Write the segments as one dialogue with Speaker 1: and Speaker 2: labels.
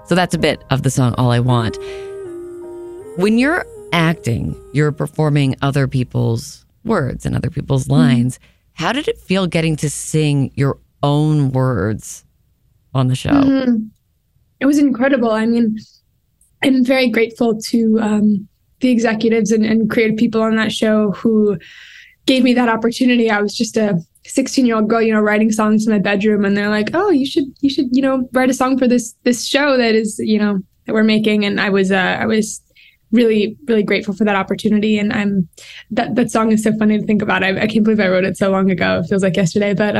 Speaker 1: So that's a bit of the song All I Want. When you're acting, you're performing other people's words and other people's lines. How did it feel getting to sing your own words on the show?
Speaker 2: It was incredible. I mean, I'm very grateful to the executives and creative people on that show who gave me that opportunity. I was just a 16-year-old girl, writing songs in my bedroom, and they're like, "Oh, you should, write a song for this show that is, that we're making." And I was really, really grateful for that opportunity. And that song is so funny to think about. I can't believe I wrote it so long ago. It feels like yesterday. But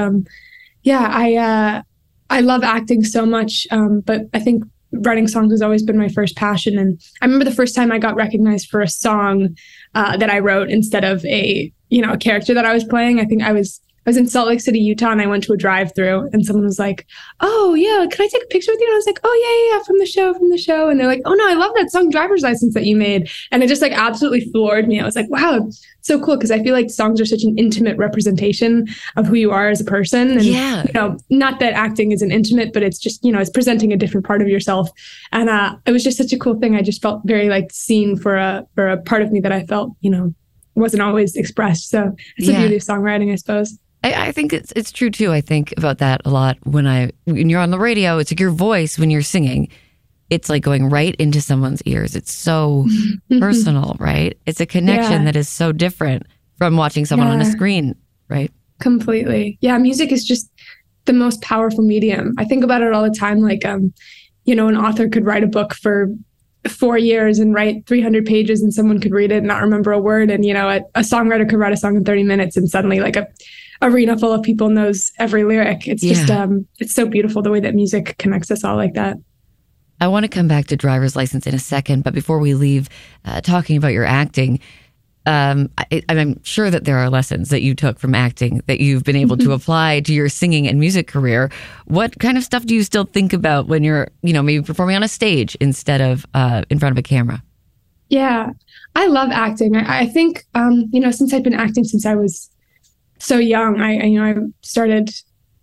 Speaker 2: I love acting so much. But I think writing songs has always been my first passion. And I remember the first time I got recognized for a song that I wrote instead of a character that I was playing. I think I was in Salt Lake City, Utah, and I went to a drive-through, and someone was like, "Oh yeah, can I take a picture with you?" And I was like, "Oh yeah, from the show." And they're like, "Oh no, I love that song Driver's License that you made." And it just like absolutely floored me. I was like, wow, so cool, because I feel like songs are such an intimate representation of who you are as a person. And not that acting isn't intimate, but it's just, it's presenting a different part of yourself. And it was just such a cool thing. I just felt very like seen for a part of me that I felt, wasn't always expressed. So it's the beauty of songwriting, I suppose.
Speaker 1: I think it's true too. I think about that a lot when you're on the radio. It's like your voice when you're singing. It's like going right into someone's ears. It's so personal, right? It's a connection that is so different from watching someone on a screen, right?
Speaker 2: Completely. Yeah, music is just the most powerful medium. I think about it all the time. Like, an author could write a book for 4 years and write 300 pages, and someone could read it and not remember a word. And, a songwriter could write a song in 30 minutes, and suddenly like a arena full of people knows every lyric. It's just, it's so beautiful the way that music connects us all like that.
Speaker 1: I want to come back to Driver's License in a second, but before we leave talking about your acting, I'm sure that there are lessons that you took from acting that you've been able to apply to your singing and music career. What kind of stuff do you still think about when you're, maybe performing on a stage instead of in front of a camera?
Speaker 2: Yeah, I love acting. I think, since I've been acting since I was so young, I started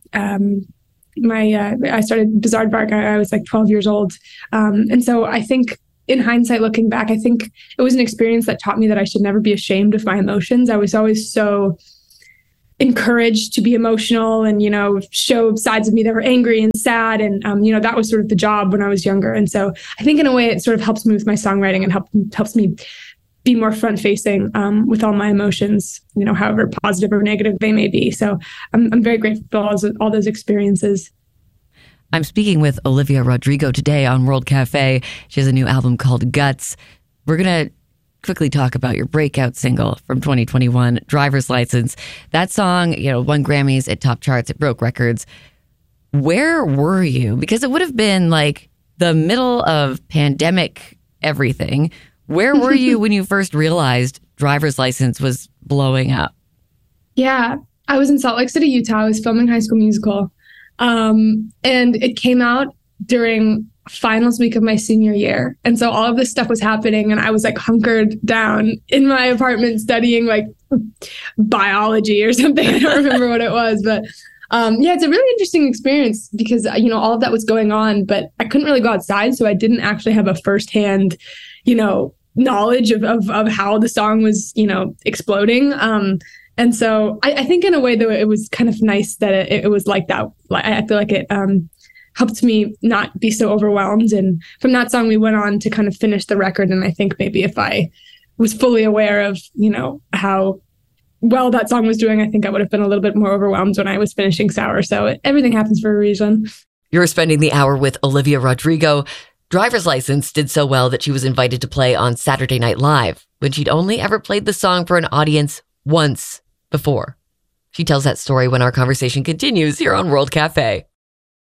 Speaker 2: I started Bizarre Bark. I was like 12 years old. And so I think in hindsight, looking back, I think it was an experience that taught me that I should never be ashamed of my emotions. I was always so encouraged to be emotional and, show sides of me that were angry and sad. And, that was sort of the job when I was younger. And so I think in a way it sort of helps me with my songwriting and helps me be more front facing with all my emotions, however positive or negative they may be. So I'm very grateful for all those experiences.
Speaker 1: I'm speaking with Olivia Rodrigo today on World Cafe. She has a new album called Guts. We're going to quickly talk about your breakout single from 2021, Driver's License. That song, won Grammys, it top charts, it broke records. Where were you? Because it would have been like the middle of pandemic everything. Where were you when you first realized Driver's License was blowing up?
Speaker 2: Yeah, I was in Salt Lake City, Utah. I was filming High School Musical. And it came out during finals week of my senior year. And so all of this stuff was happening, and I was like hunkered down in my apartment studying like biology or something. I don't remember what it was, but it's a really interesting experience because, all of that was going on, but I couldn't really go outside. So I didn't actually have a firsthand, knowledge of how the song was, exploding. And so I think in a way, though, it was kind of nice that it was like that. I feel like it helped me not be so overwhelmed. And from that song, we went on to kind of finish the record. And I think maybe if I was fully aware of, how well that song was doing, I think I would have been a little bit more overwhelmed when I was finishing Sour. So everything happens for a reason.
Speaker 1: You're spending the hour with Olivia Rodrigo. Driver's License did so well that she was invited to play on Saturday Night Live when she'd only ever played the song for an audience once before. She tells that story when our conversation continues here on World Cafe.